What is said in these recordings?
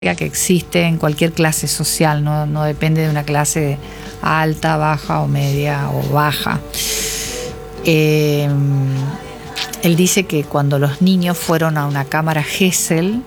que existe en cualquier clase social, no depende de una clase alta, baja o media o baja. Él dice que cuando los niños fueron a una cámara Gesell,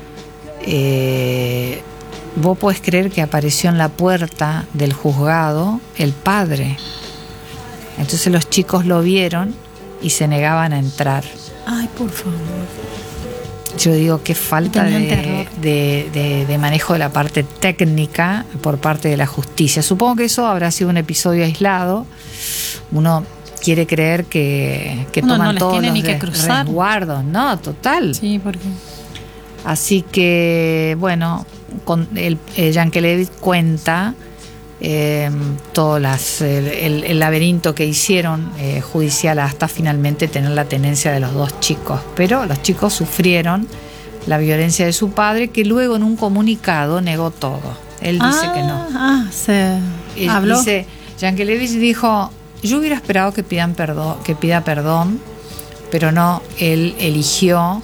vos podés creer que apareció en la puerta del juzgado el padre. Entonces los chicos lo vieron y se negaban a entrar. Ay, por favor. Yo digo, qué falta de manejo de la parte técnica por parte de la justicia. Supongo que eso habrá sido un episodio aislado. Uno quiere creer que toman todos los resguardos, ¿no? Total. Sí, porque... Así que, bueno, Yankelevich cuenta todo el laberinto que hicieron judicial hasta finalmente tener la tenencia de los dos chicos. Pero los chicos sufrieron la violencia de su padre, que luego en un comunicado negó todo. Él dice que no. Se habló. Dice, Yankelevich dijo, yo hubiera esperado que pida perdón, pero no, él eligió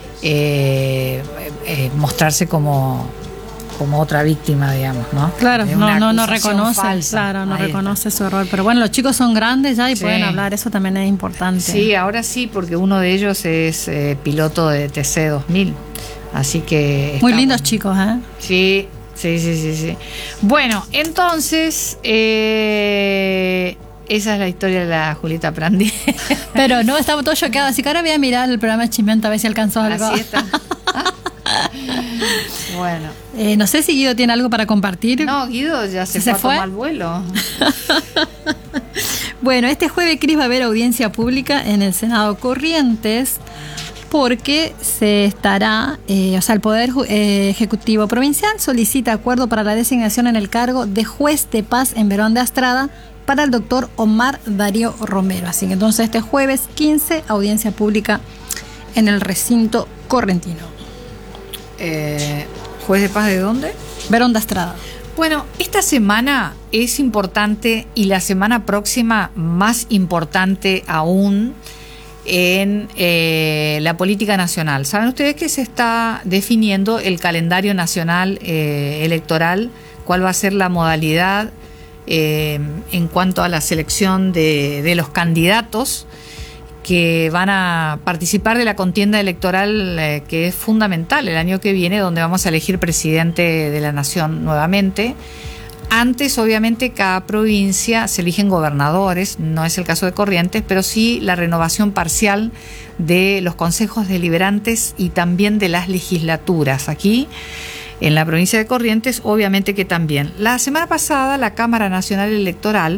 mostrarse como otra víctima, digamos, ¿no? Claro, no reconoce, falsa. No reconoce su error. Pero bueno, los chicos son grandes ya y pueden hablar, eso también es importante. Sí, ahora sí, porque uno de ellos es piloto de TC2000, así que... Muy lindos chicos, ¿eh? Sí. Bueno, entonces, esa es la historia de la Julieta Prandi. Pero no, estamos todos choqueados, así que ahora voy a mirar el programa de Chimento a ver si alcanzó algo. Así está. Bueno. No sé si Guido tiene algo para compartir. No, Guido ya se fue a tomar vuelo. Bueno, este jueves, Cris, va a haber audiencia pública en el Senado Corrientes porque se estará, el Poder Ejecutivo Provincial solicita acuerdo para la designación en el cargo de juez de paz en Verón de Astrada para el doctor Omar Darío Romero. Así que entonces este jueves 15, audiencia pública en el recinto correntino. ¿Juez de paz de dónde? Verón de Astrada. Bueno, esta semana es importante y la semana próxima más importante aún en la política nacional. ¿Saben ustedes que se está definiendo el calendario nacional electoral? ¿Cuál va a ser la modalidad en cuanto a la selección de los candidatos que van a participar de la contienda electoral que es fundamental el año que viene, donde vamos a elegir presidente de la nación nuevamente? Antes, obviamente, cada provincia se eligen gobernadores, no es el caso de Corrientes, pero sí la renovación parcial de los consejos deliberantes y también de las legislaturas. Aquí, en la provincia de Corrientes, obviamente que también. La semana pasada, la Cámara Nacional Electoral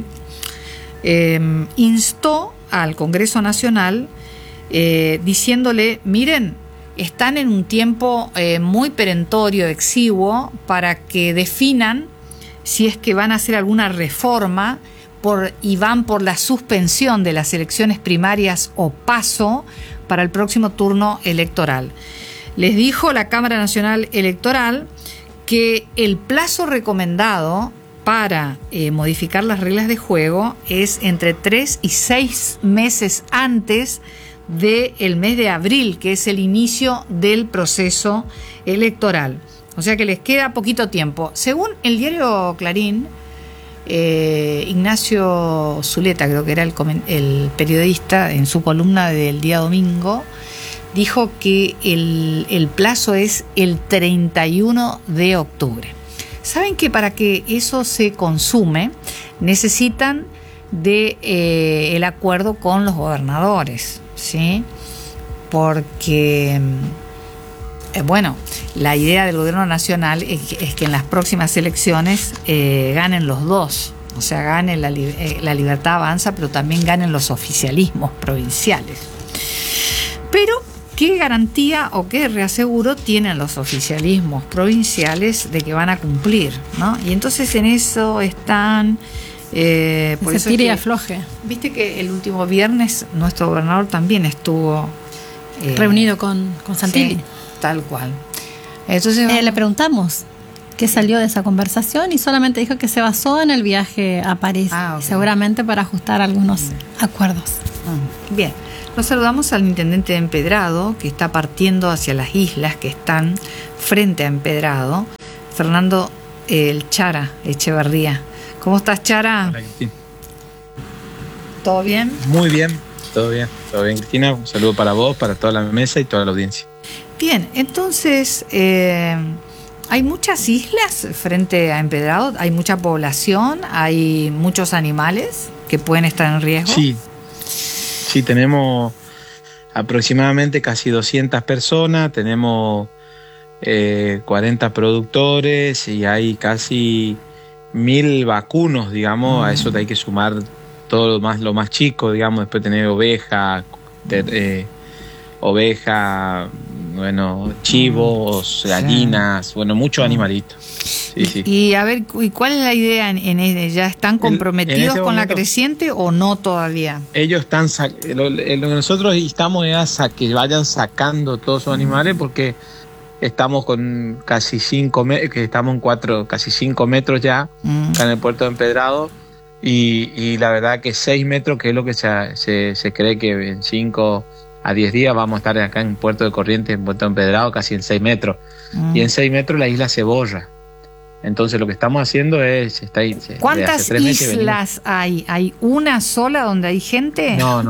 instó al Congreso Nacional diciéndole, miren, están en un tiempo muy perentorio, exiguo, para que definan si es que van a hacer alguna reforma y van por la suspensión de las elecciones primarias o paso para el próximo turno electoral. Les dijo la Cámara Nacional Electoral que el plazo recomendado para modificar las reglas de juego es entre 3 y 6 meses antes del mes de abril, que es el inicio del proceso electoral. O sea que les queda poquito tiempo. Según el diario Clarín, Ignacio Zuleta, creo que era el periodista, en su columna del día domingo, dijo que el plazo es el 31 de octubre. Saben que para que eso se consume necesitan el acuerdo con los gobernadores, ¿sí? Porque, la idea del gobierno nacional es que en las próximas elecciones ganen los dos. O sea, gane la Libertad Avanza, pero también ganen los oficialismos provinciales. Pero, ¿qué garantía o qué reaseguro tienen los oficialismos provinciales de que van a cumplir, ¿no? Y entonces en eso están... por eso tire y afloje. Viste que el último viernes nuestro gobernador también estuvo... reunido con Santilli. Sí, tal cual. Entonces le preguntamos qué salió de esa conversación y solamente dijo que se basó en el viaje a París, okay. Seguramente para ajustar algunos acuerdos. Bien. Nos saludamos al intendente de Empedrado, que está partiendo hacia las islas que están frente a Empedrado, Fernando el Chara Echeverría. ¿Cómo estás, Chara? Hola, Cristina. ¿Todo bien? Muy bien, todo bien, Cristina. Un saludo para vos, para toda la mesa y toda la audiencia. Bien, entonces, ¿hay muchas islas frente a Empedrado? ¿Hay mucha población? ¿Hay muchos animales que pueden estar en riesgo? Sí, tenemos aproximadamente casi 200 personas, tenemos 40 productores y hay casi 1000 vacunos, digamos. A eso hay que sumar todo lo más chico, digamos. Después tener oveja, bueno, chivos, gallinas, bueno, muchos animalitos. Sí. Y a ver, ¿y cuál es la idea? ¿Ya están comprometidos con la creciente o no todavía? Ellos están, lo que nosotros estamos es a que vayan sacando todos sus animales, porque estamos con casi 5 metros, que estamos en casi 5 metros ya, acá en el puerto de Empedrado, y la verdad que 6 metros, que es lo que se cree que en 5 a 10 días vamos a estar acá en Puerto de Corrientes, en Puerto de Empedrado, casi en 6 metros. Y en 6 metros la isla se borra. Entonces lo que estamos haciendo es... ¿Cuántas islas hay? ¿Hay una sola donde hay gente? No.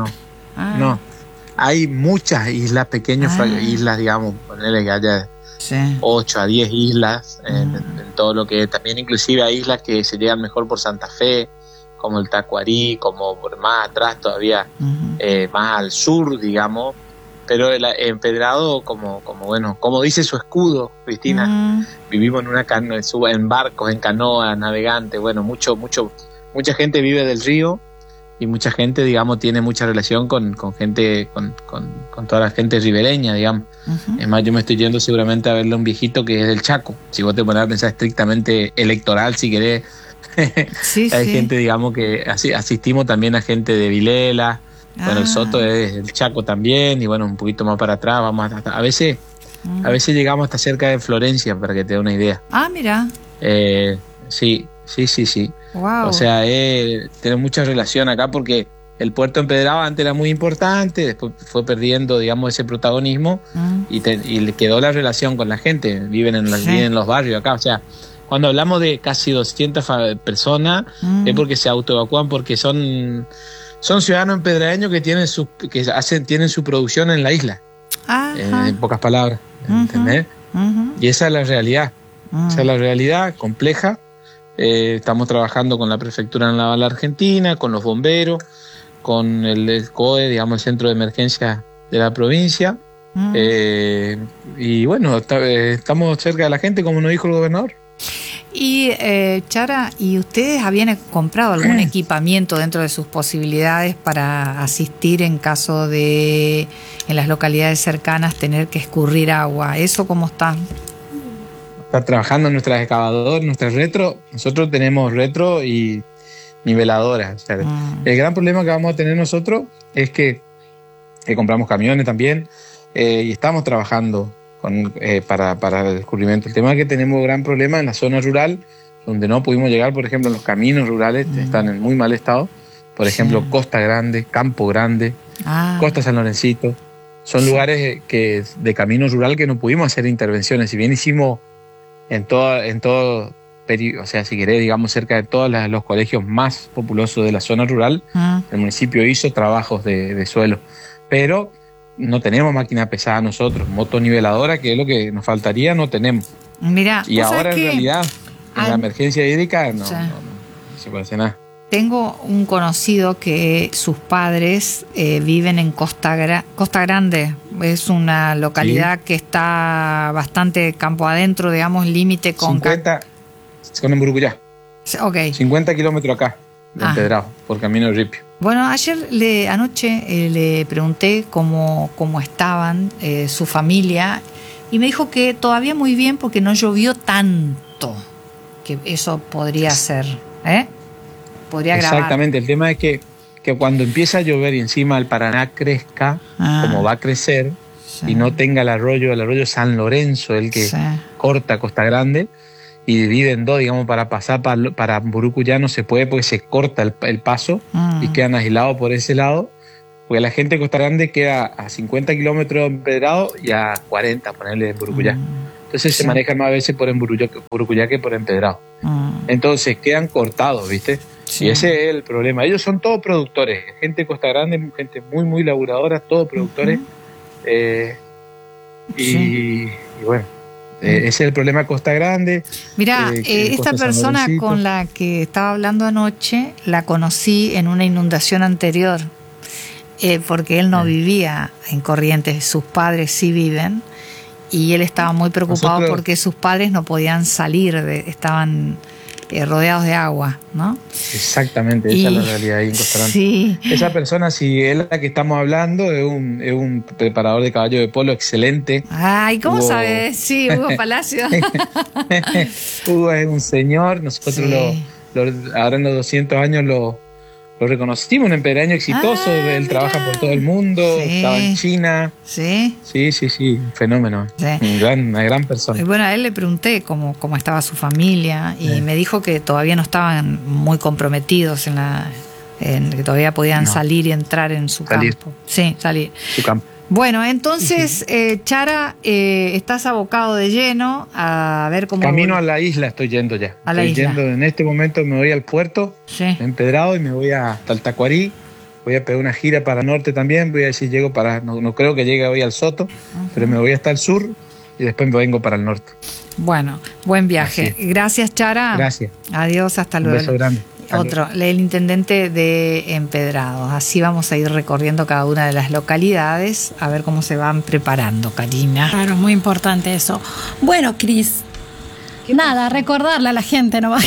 Hay muchas islas, pequeñas islas, digamos, ponerle que haya 8 a 10 islas, en todo lo que... También inclusive hay islas que se llegan mejor por Santa Fe, como el Tacuarí, como por más atrás todavía, más al sur, digamos. Pero el Empedrado, como dice su escudo, Cristina, vivimos en barcos, en canoas, navegantes, bueno, mucha gente vive del río y mucha gente, digamos, tiene mucha relación con gente, con toda la gente ribereña, digamos. Es más, yo me estoy yendo seguramente a verle a un viejito que es del Chaco. Si vos te pones a pensar estrictamente electoral, si querés, hay gente, digamos, que asistimos también a gente de Vilela. Bueno, el Soto es el Chaco también, y bueno, un poquito más para atrás, vamos a veces llegamos hasta cerca de Florencia, para que te dé una idea. Mira. Sí. Wow. O sea, tiene mucha relación acá, porque el puerto Empedrado antes era muy importante, después fue perdiendo, digamos, ese protagonismo, y le quedó la relación con la gente, viven en los barrios acá. O sea, cuando hablamos de casi 200 personas, es porque se autoevacúan, porque son ciudadanos empedradeños que tienen su producción en la isla, en pocas palabras, ¿entendés? Y esa es la realidad, esa es la realidad compleja. Estamos trabajando con la Prefectura Naval Argentina, con los bomberos, con el COE, digamos, el Centro de Emergencia de la provincia, y bueno, estamos cerca de la gente, como nos dijo el gobernador. Y Chara, ¿y ustedes habían comprado algún equipamiento dentro de sus posibilidades para asistir en caso de, en las localidades cercanas, tener que escurrir agua? ¿Eso cómo está? Está trabajando nuestras excavadoras, nuestras retro. Nosotros tenemos retro y niveladoras. O sea, el gran problema que vamos a tener nosotros es que compramos camiones también, y estamos trabajando para el descubrimiento. El tema es que tenemos gran problema en la zona rural, donde no pudimos llegar. Por ejemplo, los caminos rurales están en muy mal estado. Por ejemplo, Costa Grande, Campo Grande, Costa San Lorencito. Son lugares de camino rural que no pudimos hacer intervenciones. Si bien hicimos en todo, o sea, si querés, digamos, cerca de todos los colegios más populosos de la zona rural, el municipio hizo trabajos de suelo. Pero no tenemos máquina pesada nosotros, motoniveladora, que es lo que nos faltaría, no tenemos. Mirá, y ahora en realidad, en la emergencia hídrica, no se puede hacer nada. Tengo un conocido que sus padres viven en Costa Grande. Es una localidad que está bastante campo adentro, digamos, límite con... 50, con Emburucuyá. Ok. 50 kilómetros acá, de Empedrado, por camino de Ripio. Bueno, anoche le pregunté cómo estaban su familia, y me dijo que todavía muy bien, porque no llovió tanto, que eso podría ser, podría grabar. Exactamente, el tema es que cuando empieza a llover y encima el Paraná crezca, como va a crecer, y no tenga el arroyo San Lorenzo, el que corta Costa Grande, y divide en dos, digamos, para pasar para Emburucuyá no se puede, porque se corta el paso y quedan aislados por ese lado. porque la gente de Costa Grande queda a 50 kilómetros de Empedrado y a 40, ponerle en Burucuyá. Entonces se maneja más veces por Burucuyá que por Empedrado. Entonces quedan cortados, ¿viste? Sí. Y ese es el problema. Ellos son todos productores, gente de Costa Grande, gente muy, muy laburadora, todos productores. Y bueno, ese es el problema de Costa Grande. Mira, esta persona con la que estaba hablando anoche, la conocí en una inundación anterior, porque él no vivía en Corrientes, sus padres sí viven, y él estaba muy preocupado porque sus padres no podían salir, estaban rodeados de agua, ¿no? Exactamente, esa es la realidad ahí en Costa Grande. Sí. Esa persona, si es la que estamos hablando, es un preparador de caballo de polo excelente. Ay, ¿cómo sabes? Sí, Hugo Palacio. Hugo es un señor, nosotros ahora en los 200 años lo reconocimos, un empedraño exitoso, él trabaja por todo el mundo, estaba en China. Sí, un fenómeno, una gran persona. Y bueno, a él le pregunté cómo estaba su familia y me dijo que todavía no estaban muy comprometidos en que todavía podían salir y entrar en su campo. Sí, salir. Su campo. Bueno, entonces, Chara, estás abocado de lleno a ver cómo... Camino a la isla estoy yendo ya. En este momento me voy al puerto, Empedrado, y me voy hasta el Tacuarí. Voy a pegar una gira para el norte también. Voy a decir, llego para... No creo que llegue hoy al Soto, pero me voy hasta el sur y después me vengo para el norte. Bueno, buen viaje. Gracias, Chara. Gracias. Adiós, hasta luego. Un beso grande. Otro, el intendente de Empedrados. Así vamos a ir recorriendo cada una de las localidades a ver cómo se van preparando, Karina. Claro, muy importante eso. Bueno, Cris, nada, recordarle a la gente, ¿no?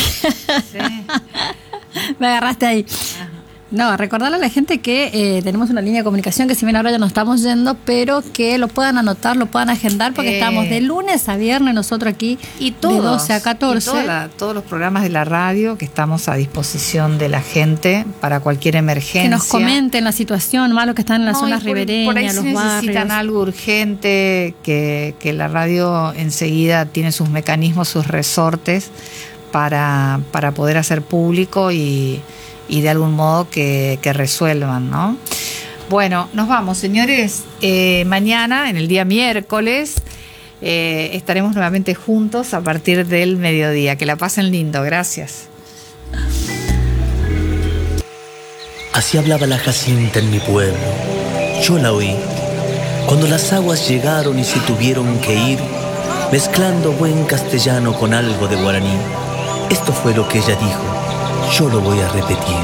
Me agarraste ahí. Ajá. No, recordarle a la gente que tenemos una línea de comunicación que si bien ahora ya nos estamos yendo, pero que lo puedan anotar, lo puedan agendar, porque estamos de lunes a viernes nosotros aquí de 12 a 14. Y todos los programas de la radio que estamos a disposición de la gente para cualquier emergencia. Que nos comenten la situación, más los que están en las zonas ribereñas, por ahí los barrios. Si necesitan algo urgente, que la radio enseguida tiene sus mecanismos, sus resortes para poder hacer público y de algún modo que resuelvan, ¿no? Bueno, nos vamos, señores. Mañana, en el día miércoles, estaremos nuevamente juntos a partir del mediodía. Que la pasen lindo. Gracias. Así hablaba la Jacinta en mi pueblo. Yo la oí. Cuando las aguas llegaron y se tuvieron que ir, mezclando buen castellano con algo de guaraní. Esto fue lo que ella dijo. Yo lo voy a repetir.